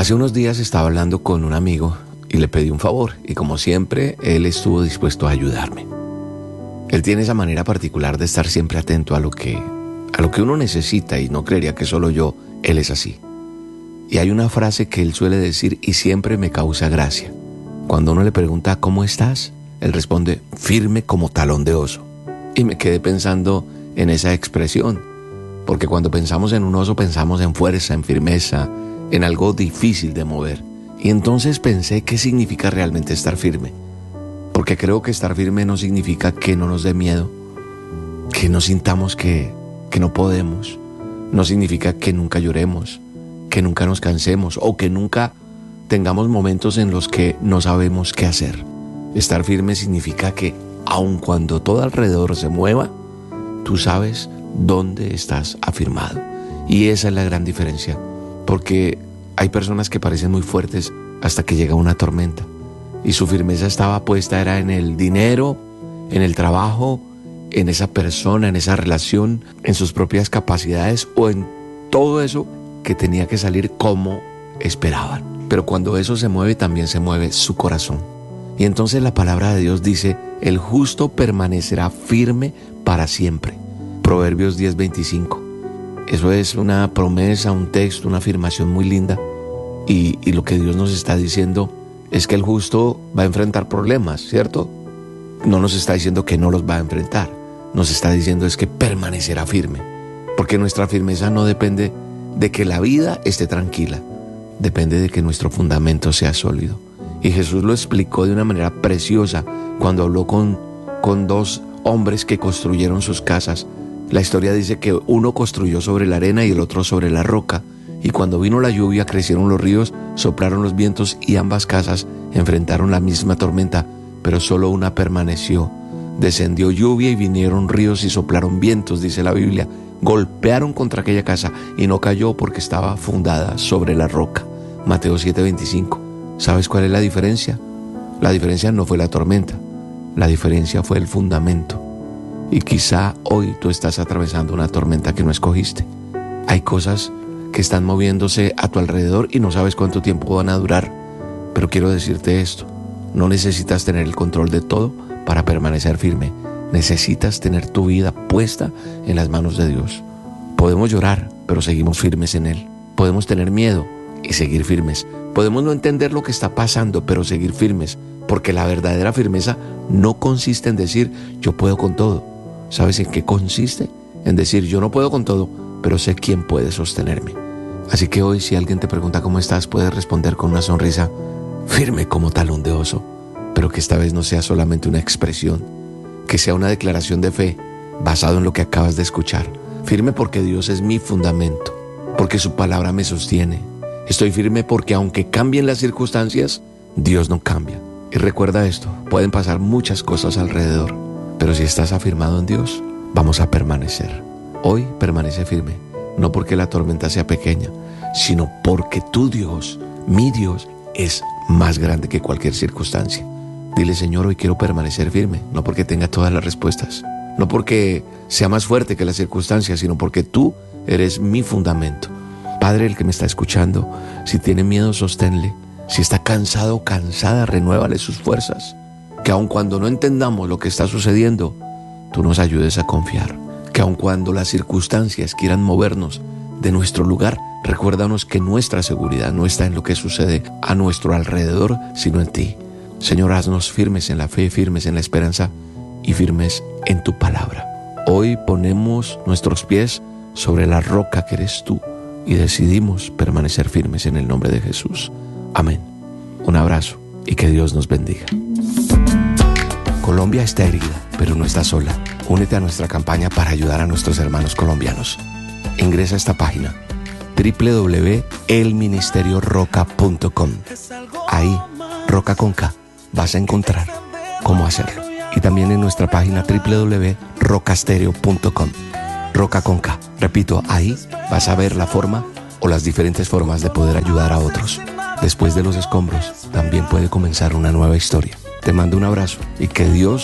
Hace unos días estaba hablando con un amigo y le pedí un favor, y como siempre, él estuvo dispuesto a ayudarme. Él tiene esa manera particular de estar siempre atento a lo que uno necesita, y no creería que solo yo, él es así. Y hay una frase que él suele decir y siempre me causa gracia. Cuando uno le pregunta ¿cómo estás?, él responde firme como talón de oso. Y me quedé pensando en esa expresión, porque cuando pensamos en un oso pensamos en fuerza, en firmeza, en algo difícil de mover. Y entonces pensé qué significa realmente estar firme. Porque creo que estar firme no significa que no nos dé miedo, que no sintamos que no podemos. No significa que nunca lloremos, que nunca nos cansemos o que nunca tengamos momentos en los que no sabemos qué hacer. Estar firme significa que aun cuando todo alrededor se mueva, tú sabes dónde estás afirmado. Y esa es la gran diferencia, porque hay personas que parecen muy fuertes hasta que llega una tormenta. Y su firmeza estaba puesta era en el dinero, en el trabajo, en esa persona, en esa relación, en sus propias capacidades o en todo eso que tenía que salir como esperaban. Pero cuando eso se mueve, también se mueve su corazón. Y entonces la palabra de Dios dice, el justo permanecerá firme para siempre. Proverbios 10:25. Eso es una promesa, un texto, una afirmación muy linda. Y lo que Dios nos está diciendo es que el justo va a enfrentar problemas, ¿cierto? No nos está diciendo que no los va a enfrentar. Nos está diciendo es que permanecerá firme. Porque nuestra firmeza no depende de que la vida esté tranquila. Depende de que nuestro fundamento sea sólido. Y Jesús lo explicó de una manera preciosa cuando habló con dos hombres que construyeron sus casas. La historia dice que uno construyó sobre la arena y el otro sobre la roca. Y cuando vino la lluvia, crecieron los ríos, soplaron los vientos y ambas casas enfrentaron la misma tormenta, pero solo una permaneció. Descendió lluvia y vinieron ríos y soplaron vientos, dice la Biblia. Golpearon contra aquella casa y no cayó porque estaba fundada sobre la roca. Mateo 7:25. ¿Sabes cuál es la diferencia? La diferencia no fue la tormenta, la diferencia fue el fundamento. Y quizá hoy tú estás atravesando una tormenta que no escogiste. Hay cosas que están moviéndose a tu alrededor y no sabes cuánto tiempo van a durar. Pero quiero decirte esto, no necesitas tener el control de todo para permanecer firme. Necesitas tener tu vida puesta en las manos de Dios. Podemos llorar, pero seguimos firmes en Él. Podemos tener miedo y seguir firmes. Podemos no entender lo que está pasando, pero seguir firmes. Porque la verdadera firmeza no consiste en decir, yo puedo con todo. ¿Sabes en qué consiste? En decir, yo no puedo con todo, pero sé quién puede sostenerme. Así que hoy, si alguien te pregunta cómo estás, puedes responder con una sonrisa, firme como talón de oso, pero que esta vez no sea solamente una expresión, que sea una declaración de fe basado en lo que acabas de escuchar. Firme porque Dios es mi fundamento, porque su palabra me sostiene. Estoy firme porque aunque cambien las circunstancias, Dios no cambia. Y recuerda esto, pueden pasar muchas cosas alrededor, pero si estás afirmado en Dios, vamos a permanecer. Hoy permanece firme, no porque la tormenta sea pequeña, sino porque tu Dios, mi Dios, es más grande que cualquier circunstancia. Dile, Señor, hoy quiero permanecer firme, no porque tenga todas las respuestas, no porque sea más fuerte que las circunstancias, sino porque tú eres mi fundamento. Padre, el que me está escuchando, si tiene miedo, sosténle. Si está cansado o cansada, renuévale sus fuerzas. Que aun cuando no entendamos lo que está sucediendo, tú nos ayudes a confiar. Que aun cuando las circunstancias quieran movernos de nuestro lugar, recuérdanos que nuestra seguridad no está en lo que sucede a nuestro alrededor, sino en ti. Señor, haznos firmes en la fe, firmes en la esperanza y firmes en tu palabra. Hoy ponemos nuestros pies sobre la roca que eres tú y decidimos permanecer firmes en el nombre de Jesús. Amén. Un abrazo y que Dios nos bendiga. Colombia está herida, pero no está sola. Únete a nuestra campaña para ayudar a nuestros hermanos colombianos. Ingresa a esta página www.elministerioroca.com. Ahí, Roca con K, vas a encontrar cómo hacerlo. Y también en nuestra página www.rocastereo.com. Roca con K. Repito, ahí vas a ver la forma o las diferentes formas de poder ayudar a otros. Después de los escombros, también puede comenzar una nueva historia. Te mando un abrazo y que Dios